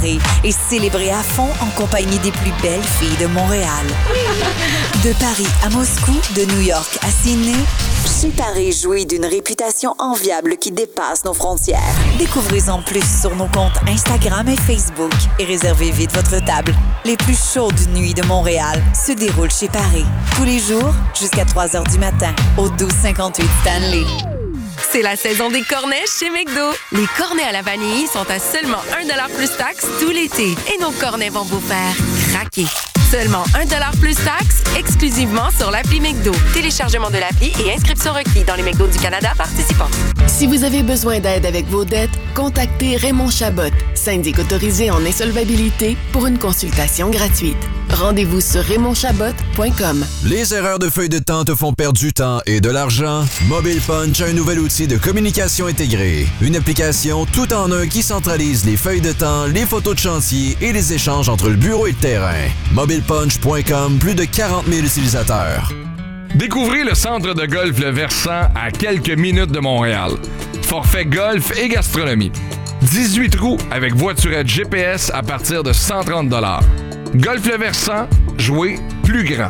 et célébrer à fond en compagnie des plus belles filles de Montréal. De Paris à Moscou, de New York à Sydney, Chez Paris jouit d'une réputation enviable qui dépasse nos frontières. Découvrez-en plus sur nos comptes Instagram et Facebook et réservez vite votre table. Les plus chaudes nuits de Montréal se déroulent chez Paris. Tous les jours, jusqu'à 3 heures du matin, au 1258 Stanley. C'est la saison des cornets chez McDo. Les cornets à la vanille sont à seulement 1$ plus taxe tout l'été. Et nos cornets vont vous faire craquer. Seulement 1$ plus taxe, exclusivement sur l'appli McDo. Téléchargement de l'appli et inscription requis dans les McDo du Canada participants. Si vous avez besoin d'aide avec vos dettes, contactez Raymond Chabot, syndic autorisé en insolvabilité, pour une consultation gratuite. Rendez-vous sur RaymondChabot.com. Les erreurs de feuilles de temps te font perdre du temps et de l'argent? Mobile Punch a un nouvel outil de communication intégrée. Une application tout en un qui centralise les feuilles de temps, les photos de chantier et les échanges entre le bureau et le terrain. MobilePunch.com, plus de 40 000 utilisateurs. Découvrez le centre de golf Le Versant à quelques minutes de Montréal. Forfait golf et gastronomie. 18 trous avec voiturette GPS à partir de 130 $. Golf Le Versant, jouez plus grand.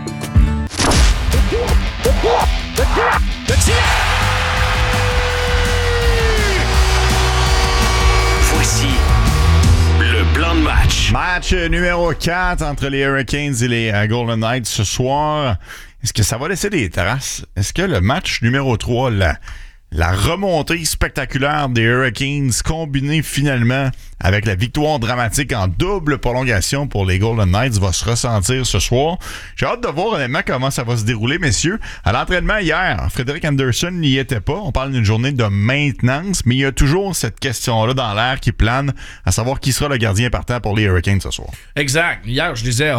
Voici le plan de match. Match numéro 4 entre les Hurricanes et les Golden Knights ce soir. Est-ce que ça va laisser des traces? Est-ce que le match numéro 3, la remontée spectaculaire des Hurricanes, combinée finalement avec la victoire dramatique en double prolongation pour les Golden Knights, va se ressentir ce soir. J'ai hâte de voir honnêtement comment ça va se dérouler, messieurs. À l'entraînement hier, Frederik Andersen n'y était pas. On parle d'une journée de maintenance, mais il y a toujours cette question-là dans l'air qui plane, à savoir qui sera le gardien partant pour les Hurricanes ce soir. Exact. Hier, je disais,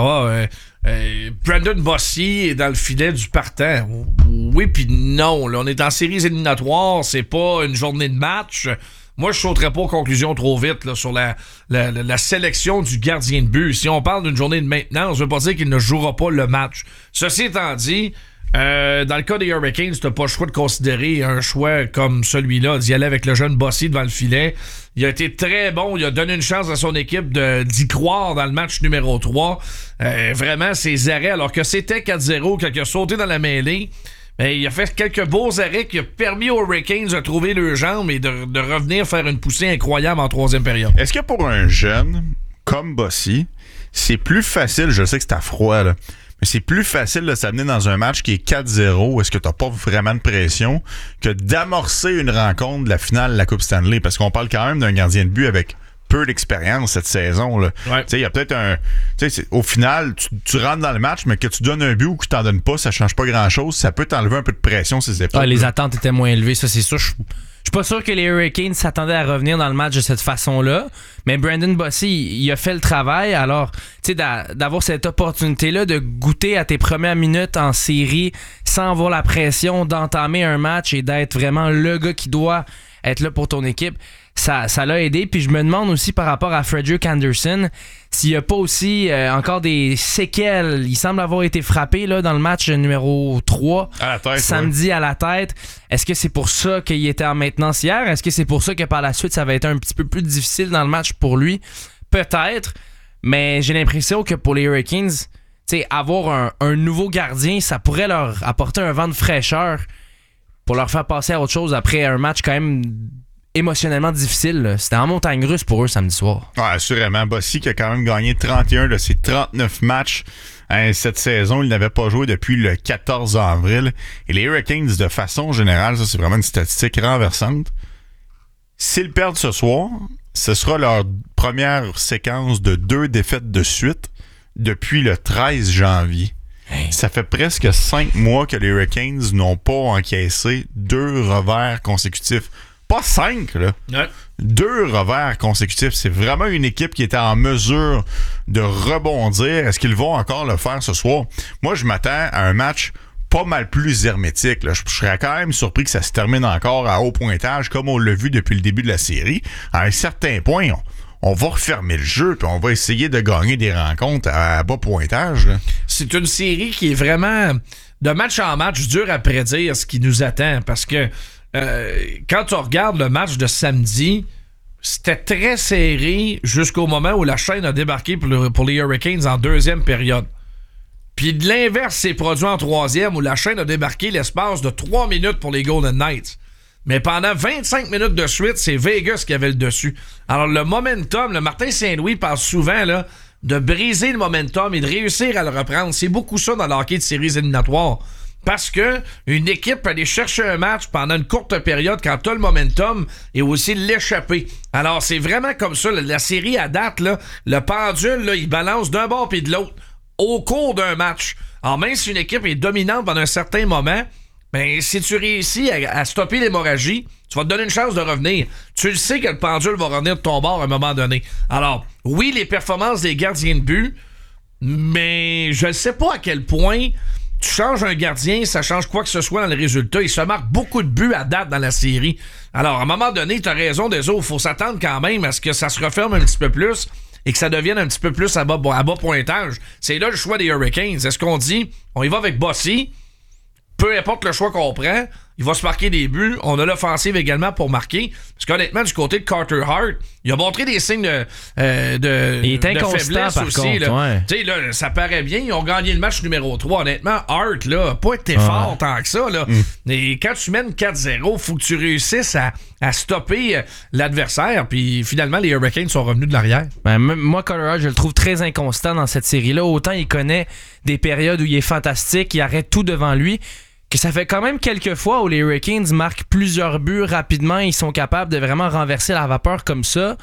Brandon Bossy est dans le filet du partant. Oui puis non. Là, on est en séries éliminatoires, c'est pas une journée de match. Moi, je sauterais pas aux conclusions trop vite là, sur la sélection du gardien de but. Si on parle d'une journée de maintenance, ça veut pas dire qu'il ne jouera pas le match. Ceci étant dit, dans le cas des Hurricanes, t'as pas le choix de considérer un choix comme celui-là, d'y aller avec le jeune Bossy devant le filet. Il a été très bon, il a donné une chance à son équipe d'y croire dans le match numéro 3. Vraiment, ses arrêts, alors que c'était 4-0, quand il a sauté dans la mêlée, il a fait quelques beaux arrêts qui ont permis aux Hurricanes de trouver leurs jambes et de revenir faire une poussée incroyable en troisième période. Est-ce que pour un jeune comme Bossy, c'est plus facile, je sais que c'est à froid, là, mais c'est plus facile de s'amener dans un match qui est 4-0, où est-ce que t'as pas vraiment de pression, que d'amorcer une rencontre de la finale de la Coupe Stanley? Parce qu'on parle quand même d'un gardien de but avec peu d'expérience cette saison. Là. Ouais. Il y a peut-être un... Au final, tu rentres dans le match, mais que tu donnes un but ou que tu n'en donnes pas, ça change pas grand-chose. Ça peut t'enlever un peu de pression ces épaules. Les attentes étaient moins élevées, ça c'est sûr. Je suis pas sûr que les Hurricanes s'attendaient à revenir dans le match de cette façon-là, mais Brandon Bossy, il a fait le travail. Alors, d'avoir cette opportunité-là de goûter à tes premières minutes en série sans avoir la pression d'entamer un match et d'être vraiment le gars qui doit être là pour ton équipe, ça l'a aidé. Puis je me demande aussi par rapport à Frederik Andersen s'il n'y a pas aussi encore des séquelles. Il semble avoir été frappé là, dans le match numéro 3 à la tête, samedi à la tête. Est-ce que c'est pour ça qu'il était en maintenance hier? Est-ce que c'est pour ça que par la suite ça va être un petit peu plus difficile dans le match pour lui? Peut-être, mais j'ai l'impression que pour les Hurricanes, avoir un nouveau gardien, ça pourrait leur apporter un vent de fraîcheur pour leur faire passer à autre chose après un match quand même émotionnellement difficile. Là. C'était en montagne russe pour eux samedi soir. Ouais, assurément. Bossy qui a quand même gagné 31 de ses 39 matchs cette saison. Il n'avait pas joué depuis le 14 avril. Et les Hurricanes, de façon générale, ça c'est vraiment une statistique renversante. S'ils perdent ce soir, ce sera leur première séquence de 2 défaites de suite depuis le 13 janvier. Hey. Ça fait presque 5 mois que les Hurricanes n'ont pas encaissé 2 revers consécutifs. Pas 5, là. Ouais. 2 revers consécutifs. C'est vraiment une équipe qui était en mesure de rebondir. Est-ce qu'ils vont encore le faire ce soir? Moi, je m'attends à un match pas mal plus hermétique. Là. Je serais quand même surpris que ça se termine encore à haut pointage, comme on l'a vu depuis le début de la série. À un certain point, on va refermer le jeu puis on va essayer de gagner des rencontres à bas pointage. Là. C'est une série qui est vraiment de match en match dur à prédire ce qui nous attend parce que quand tu regardes le match de samedi, c'était très serré jusqu'au moment où la chaîne a débarqué pour les Hurricanes en deuxième période. Puis de l'inverse s'est produit en troisième où la chaîne a débarqué l'espace de 3 minutes pour les Golden Knights. Mais pendant 25 minutes de suite, c'est Vegas qui avait le dessus. Alors le momentum, le Martin Saint-Louis parle souvent là, de briser le momentum et de réussir à le reprendre. C'est beaucoup ça dans le hockey de séries éliminatoires. Parce que une équipe peut aller chercher un match pendant une courte période quand t'as le momentum et aussi l'échapper. Alors c'est vraiment comme ça. La série à date, là, le pendule, là, il balance d'un bord puis de l'autre au cours d'un match. Alors même si une équipe est dominante pendant un certain moment, ben si tu réussis à stopper l'hémorragie, tu vas te donner une chance de revenir. Tu le sais que le pendule va revenir de ton bord à un moment donné. Alors, oui, les performances des gardiens de but, mais je ne sais pas à quel point tu changes un gardien, ça change quoi que ce soit dans le résultat. Il se marque beaucoup de buts à date dans la série. Alors, à un moment donné, tu as raison, il faut s'attendre quand même à ce que ça se referme un petit peu plus et que ça devienne un petit peu plus à bas pointage. C'est là le choix des Hurricanes. Est-ce qu'on dit, on y va avec Bossy? Peu importe le choix qu'on prend, il va se marquer des buts. On a l'offensive également pour marquer. Parce qu'honnêtement, du côté de Carter Hart, il a montré des signes de il est inconstant, faiblesse par aussi. contre, ouais. Tu sais, là, ça paraît bien. Ils ont gagné le match numéro 3. Honnêtement, Hart, là, a pas été fort tant que ça. Là. Et quand tu mènes 4-0, faut que tu réussisses à stopper l'adversaire. Puis finalement, les Hurricanes sont revenus de l'arrière. Ben, moi, Carter Hart, je le trouve très inconstant dans cette série-là. Autant il connaît des périodes où il est fantastique, il arrête tout devant lui, que ça fait quand même quelques fois où les Hurricanes marquent plusieurs buts rapidement. Ils sont capables de vraiment renverser la vapeur comme ça.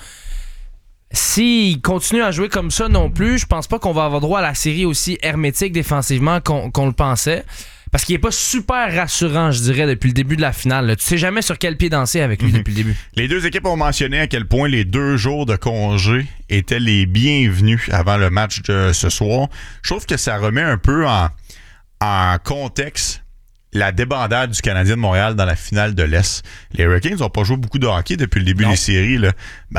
S'ils continuent à jouer comme ça non plus, je pense pas qu'on va avoir droit à la série aussi hermétique défensivement qu'on le pensait. Parce qu'il est pas super rassurant, je dirais, depuis le début de la finale. Là. Tu sais jamais sur quel pied danser avec lui depuis le début. Les deux équipes ont mentionné à quel point les 2 jours de congé étaient les bienvenus avant le match de ce soir. Je trouve que ça remet un peu en contexte la débandade du Canadien de Montréal dans la finale de l'Est. Les Hurricanes n'ont pas joué beaucoup de hockey depuis le début des séries. Là.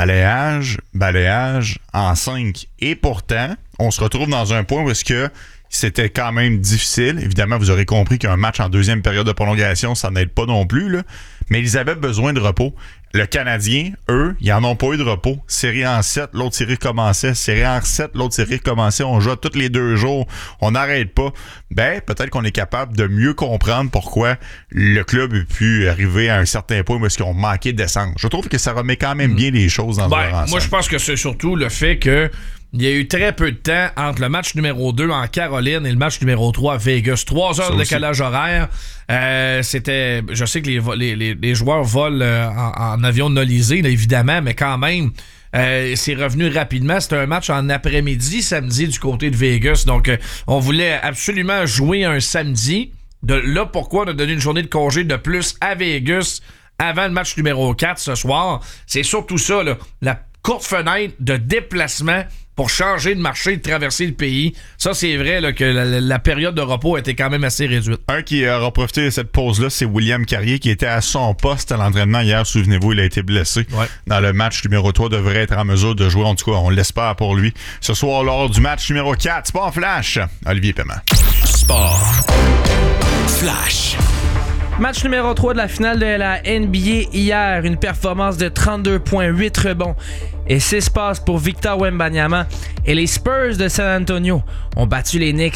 Balayage, en 5. Et pourtant, on se retrouve dans un point où est-ce que c'était quand même difficile. Évidemment, vous aurez compris qu'un match en deuxième période de prolongation, ça n'aide pas non plus. Là. Mais ils avaient besoin de repos. Le Canadien, eux, ils n'en ont pas eu de repos. Série en 7, l'autre série commençait. Série en 7, l'autre série commençait. On joue tous les 2 jours. On n'arrête pas. Ben, peut-être qu'on est capable de mieux comprendre pourquoi le club a pu arriver à un certain point où est-ce qu'ils ont manqué d'essence. Je trouve que ça remet quand même bien les choses dans leur ensemble. Moi, je pense que c'est surtout le fait que il y a eu très peu de temps entre le match numéro 2 en Caroline et le match numéro 3 à Vegas. 3 heures de décalage horaire. C'était, je sais que les joueurs volent en avion nolisé, là, évidemment, mais quand même, c'est revenu rapidement. C'était un match en après-midi, samedi, du côté de Vegas. Donc, on voulait absolument jouer un samedi. Là, pourquoi on a donné une journée de congé de plus à Vegas avant le match numéro 4 ce soir? C'est surtout ça, là, la courte fenêtre de déplacement pour changer de marché, de traverser le pays. Ça, c'est vrai là, que la période de repos était quand même assez réduite. Un qui aura profité de cette pause-là, c'est William Carrier, qui était à son poste à l'entraînement hier. Souvenez-vous, il a été blessé. Ouais. Dans le match numéro 3, devrait être en mesure de jouer. En tout cas, on l'espère pour lui. Ce soir, lors du match numéro 4, Sport Flash, Olivier Paiement. Sport Flash. Match numéro 3 de la finale de la NBA hier. Une performance de 32,8 rebonds et 6 passes pour Victor Wembanyama. Et les Spurs de San Antonio ont battu les Knicks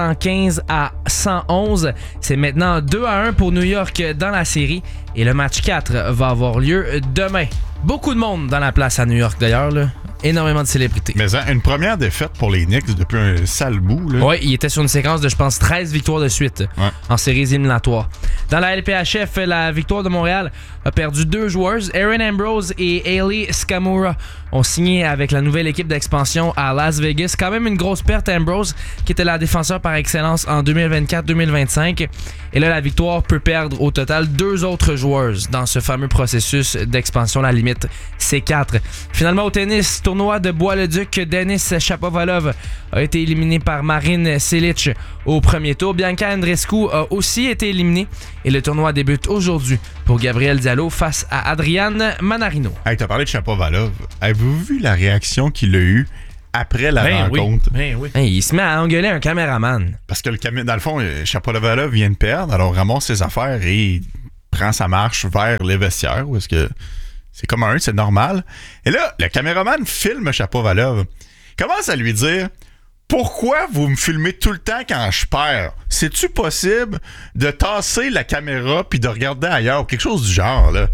115-111. C'est maintenant 2-1 pour New York dans la série. Et le match 4 va avoir lieu demain. Beaucoup de monde dans la place à New York d'ailleurs, là. Énormément de célébrités. Mais une première défaite pour les Knicks depuis un sale bout. Oui, il était sur une séquence de, je pense, 13 victoires de suite en séries éliminatoires. Dans la LPHF, la victoire de Montréal a perdu 2 joueurs. Aaron Ambrose et Hailey Skamura ont signé avec la nouvelle équipe d'expansion à Las Vegas. Quand même une grosse perte, Ambrose, qui était la défenseur par excellence en 2024-2025. Et là, la victoire peut perdre au total 2 autres joueurs dans ce fameux processus d'expansion. La limite, c'est 4. Finalement, au tennis, tournoi de Bois-le-Duc, Denis Shapovalov a été éliminé par Marin Cilic au premier tour. Bianca Andreescu a aussi été éliminée et le tournoi débute aujourd'hui pour Gabriel Diallo face à Adrian Manarino. Hey, t'as parlé de Shapovalov. Avez-vous vu la réaction qu'il a eue après la rencontre? Oui. Hey, il se met à engueuler un caméraman. Parce que dans le fond, Shapovalov vient de perdre, alors ramasse ses affaires et prend sa marche vers les vestiaires où est-ce que C'est comme un, c'est normal. Et là, le caméraman filme Shapovalov. Commence à lui dire... Pourquoi vous me filmez tout le temps quand je perds? C'est-tu possible de tasser la caméra puis de regarder ailleurs? Quelque chose du genre, là.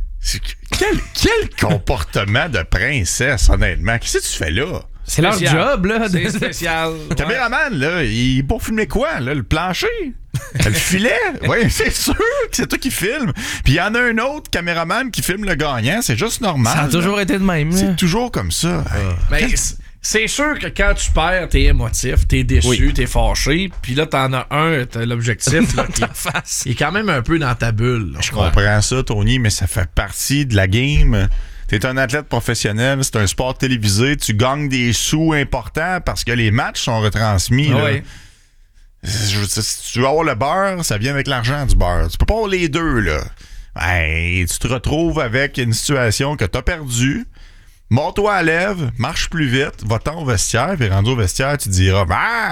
Quel comportement de princesse, honnêtement. Qu'est-ce que tu fais là? C'est leur job, là. C'est spécial. Le caméraman, là, il est pour filmer quoi, là? Le plancher? Le filet? Oui, c'est sûr que c'est toi qui filmes. Puis il y en a un autre caméraman qui filme le gagnant. C'est juste normal. Ça a toujours été de même. C'est toujours comme ça. Mais c'est sûr que quand tu perds, t'es émotif, t'es déçu, t'es fâché. Puis là, t'en as un, t'as l'objectif. Là, il est quand même un peu dans ta bulle. Là. Je comprends ça, Tony, mais ça fait partie de la game. T'es un athlète professionnel, c'est un sport télévisé, tu gagnes des sous importants parce que les matchs sont retransmis. Là. Oui. Si tu veux avoir le beurre, ça vient avec l'argent du beurre. Tu peux pas avoir les deux, là. Ben, tu te retrouves avec une situation que t'as perdue. Mords-toi à lèvres, marche plus vite, va-t'en au vestiaire, puis rendu au vestiaire, tu diras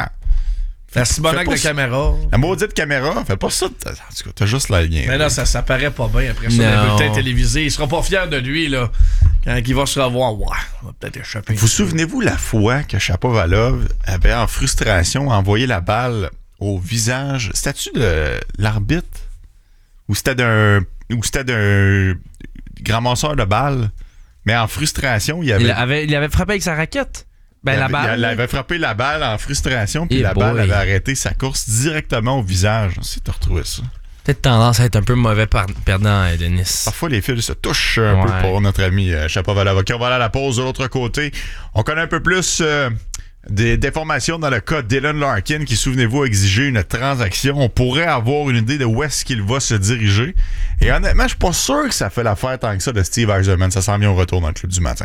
La Simonac de caméra. La maudite caméra, fais pas ça. En tout cas, t'as juste la ligne. Mais là, ça paraît pas bien après ça. Le bulletin télévisé, il sera pas fier de lui, là. Quand il va se revoir, on va peut-être échapper. Vous souvenez-vous la fois que Shapovalov avait, en frustration, envoyé la balle au visage? C'était-tu de l'arbitre? Ou c'était d'un grand masseur de balles? Mais en frustration, il avait frappé avec sa raquette. Ben, la balle. Il avait frappé la balle en frustration, puis la balle avait arrêté sa course directement au visage. Si tu as retrouvé ça. Peut-être tendance à être un peu mauvais perdant, Denis. Parfois, les fils se touchent un peu pour notre ami Shapovalov. OK, on va aller à la pause de l'autre côté. On connaît un peu plus d'informations dans le cas d'Dylan Larkin qui, souvenez-vous, a exigé une transaction. On pourrait avoir une idée de où est-ce qu'il va se diriger. Et honnêtement, je suis pas sûr que ça fait l'affaire tant que ça de Steve Yzerman. Ça s'en vient au retour dans le Club du matin.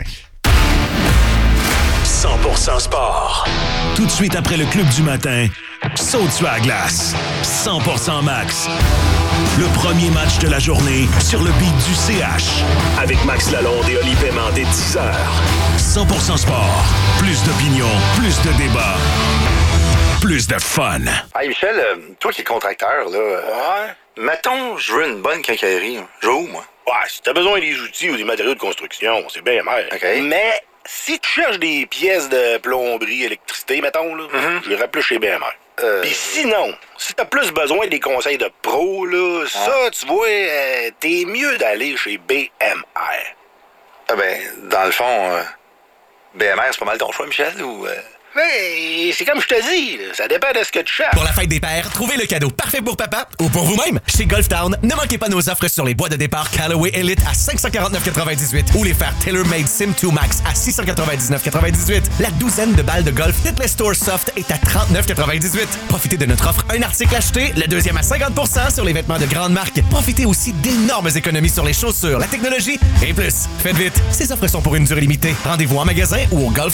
100% sport. Tout de suite après le Club du matin, saute sur la glace. 100% max. Le premier match de la journée sur le beat du CH. Avec Max Lalonde et Oli Paiement dès 10h. 100% sport. Plus d'opinion, plus de débats, plus de fun. Hey Michel, toi qui es contracteur, là, mettons, je veux une bonne quincaillerie. Je veux où, moi? Ouais, si t'as besoin des outils ou des matériaux de construction, c'est BMR. OK. Mais si tu cherches des pièces de plomberie, électricité, mettons, là, je les plus chez BMR. Puis sinon, si t'as plus besoin des conseils de pro, là, ça, tu vois, t'es mieux d'aller chez BMR. Ah ben, dans le fond, BMR, c'est pas mal ton choix, Michel, ou... Mais c'est comme je te dis, là, ça dépend de ce que tu cherches. Pour la fête des pères, trouvez le cadeau parfait pour papa ou pour vous-même. Chez Golf Town, ne manquez pas nos offres sur les bois de départ Callaway Elite à 549,98 ou les fers TaylorMade Sim 2 Max à 699,98. La douzaine de balles de golf Titleist Store Soft est à 39,98. Profitez de notre offre un article acheté, le deuxième à 50% sur les vêtements de grande marque. Profitez aussi d'énormes économies sur les chaussures, la technologie et plus. Faites vite, ces offres sont pour une durée limitée. Rendez-vous en magasin ou au golftown.com.